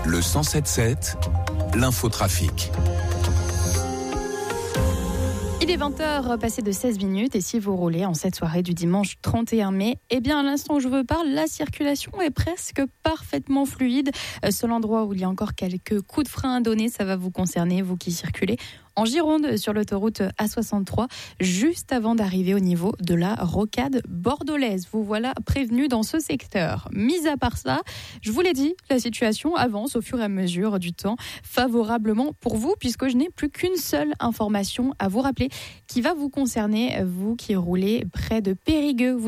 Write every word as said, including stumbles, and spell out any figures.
Le cent sept sept, l'infotrafic. Il est vingt heures passées de seize minutes et si vous roulez en cette soirée du dimanche trente et un mai, eh bien à l'instant où je vous parle, la circulation est presque parfaitement fluide. Seul endroit où il y a encore quelques coups de frein à donner, ça va vous concerner, vous qui circulez en Gironde sur l'autoroute A soixante-trois, juste avant d'arriver au niveau de la rocade bordelaise. Vous voilà prévenu dans ce secteur. Mis à part ça, je vous l'ai dit, la situation avance au fur et à mesure du temps favorablement pour vous, puisque je n'ai plus qu'une seule information à vous rappeler qui va vous concerner, vous qui roulez près de Périgueux.